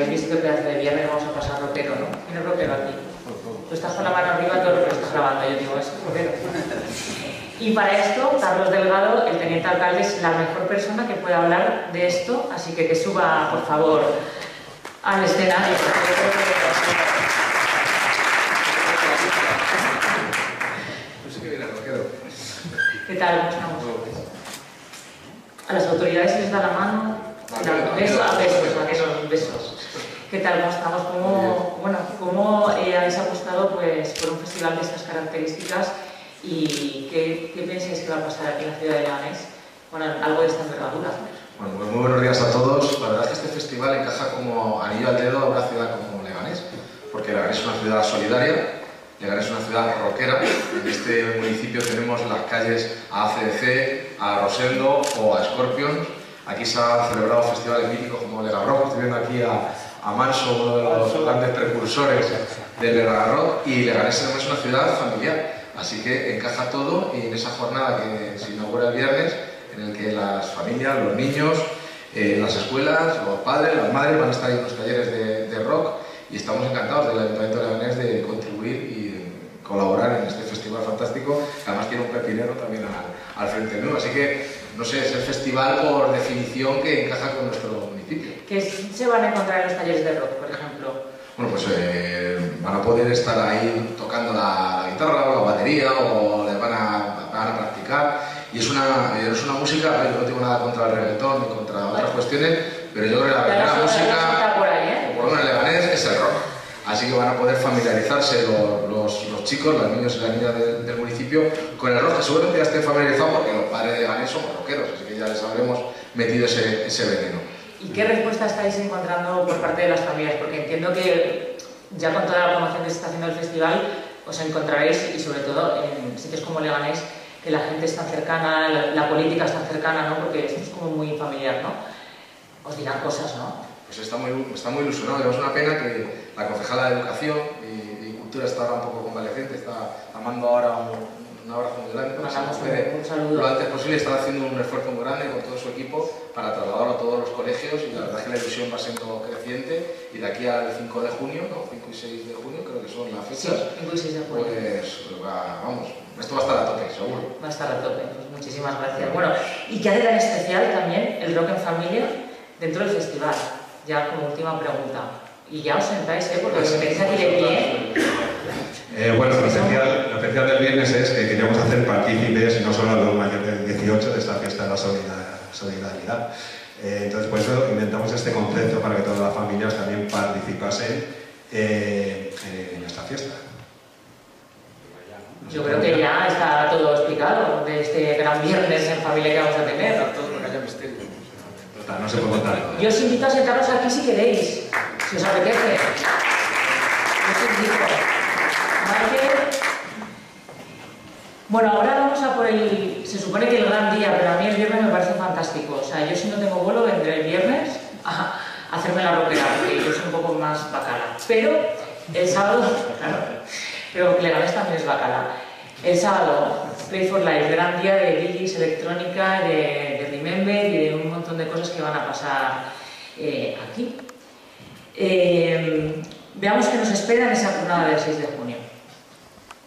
habéis visto qué pedazo de viernes vamos a pasar rockero, ¿no? ¿Quién es rockero aquí? Tú estás con la mano arriba, todo lo que estás grabando, yo digo, es rockero. Y para esto, Carlos Delgado, el teniente alcalde, es la mejor persona que puede hablar de esto, así que suba, por favor, al escenario. ¿Qué tal? ¿Cómo estamos? A las autoridades les da la mano, besos. ¿Qué tal? ¿Cómo estamos? ¿Cómo habéis apostado pues, por un festival de estas características y qué pensáis que va a pasar aquí en la ciudad de Leganés con algo de esta envergadura? Bueno, pues muy buenos días a todos. La verdad es que este festival encaja como anillo al dedo a una ciudad como Leganés, porque Leganés es una ciudad solidaria. Leganés es una ciudad rockera. En este municipio tenemos las calles a AC/DC, a Rosendo o a Scorpions. Aquí se han celebrado festivales míticos como Lega Rock. Estoy viendo aquí a Manso, uno de los grandes precursores del Lega Rock. Y Leganés es una ciudad familiar. Así que encaja todo y en esa jornada que se inaugura el viernes, en el que las familias, los niños, las escuelas, los padres, las madres van a estar en los talleres de rock. Y estamos encantados del Ayuntamiento de Leganés de contribuir y colaborar en este festival fantástico, que además tiene un pepinero también al frente mío. Así que, no sé, es el festival por definición que encaja con nuestro municipio. ¿Qué se van a encontrar en los talleres de rock, por ejemplo? Bueno, pues van a poder estar ahí tocando la guitarra o la batería o les van a practicar. Y es una música, yo no tengo nada contra el reggaetón ni contra otras cuestiones, pero yo creo que la verdadera música, por lo menos en Leganés, es el rock. Así que van a poder familiarizarse los chicos, los niños y las niñas del municipio con el rock, que seguramente ya estén familiarizados porque los padres de Leganés somos rockeros, así que ya les habremos metido ese veneno. ¿Y qué respuesta estáis encontrando por parte de las familias? Porque entiendo que ya con toda la promoción que se está haciendo del festival os encontraréis, y sobre todo en sitios como Leganés, que la gente es tan cercana, la política es tan cercana, ¿no? Porque esto es como muy familiar, ¿no? Os dirán cosas, ¿no? Pues está muy ilusionado. Es una pena que la concejala de Educación y Cultura está ahora un poco convaleciente, está amando ahora un abrazo muy grande, un saludo. Lo antes posible. Está haciendo un esfuerzo muy grande con todo su equipo para trasladarlo a todos los colegios, y la verdad es que la ilusión va siendo creciente, y de aquí al 5 de junio, ¿no? 5 y 6 de junio creo que son las fechas. Sí, 5 y 6 de junio. Pues vamos, esto va a estar a tope, seguro. Va a estar a tope, pues muchísimas gracias. Bueno, ¿y qué hace tan especial también el rock en familia dentro del festival? Ya como última pregunta. Y ya os sentáis, porque os tenéis aquí de pie. Bueno, lo especial del viernes es que queríamos hacer partícipes no solo a los mayores de 18 de esta fiesta de la solidaridad. Entonces, por eso inventamos este concepto para que todas las familias también participasen en esta fiesta. Yo creo que ya está todo explicado de este gran viernes en familia que vamos a tener. No se puede contar. Yo os invito a sentaros aquí si queréis, si os apetece. Yo os invito. Bueno, ahora vamos a por se supone que el gran día, pero a mí el viernes me parece fantástico. O sea, yo si no tengo vuelo vendré el viernes a hacerme la rockera, porque yo soy un poco más bacala. Pero el sábado, claro, pero Leganés también es bacala. El sábado, Play for Life, gran día de DJs, electrónica, de Remember y de un montón de cosas que van a pasar aquí. Veamos qué nos espera en esa jornada del 6 de junio.